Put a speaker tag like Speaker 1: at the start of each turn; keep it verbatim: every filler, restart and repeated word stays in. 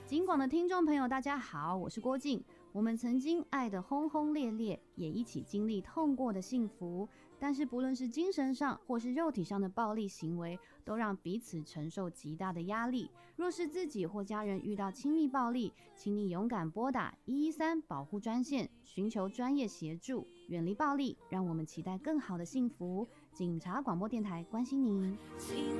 Speaker 1: 警广的听众朋友大家好，我是郭静。我们曾经爱得轰轰烈烈，也一起经历痛过的幸福，但是不论是精神上或是肉体上的暴力行为，都让彼此承受极大的压力。若是自己或家人遇到亲密暴力，请你勇敢拨打一一三保护专线，寻求专业协助，远离暴力，让我们期待更好的幸福。警察广播电台关心您。